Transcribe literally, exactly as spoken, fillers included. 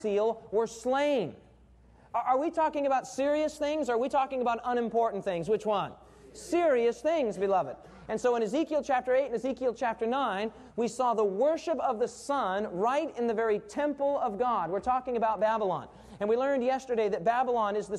seal were slain. Are we talking about serious things, or are we talking about unimportant things? Which one? Serious things, beloved. And so in Ezekiel chapter eight and Ezekiel chapter nine, we saw the worship of the sun right in the very temple of God. We're talking about Babylon. And we learned yesterday that Babylon is the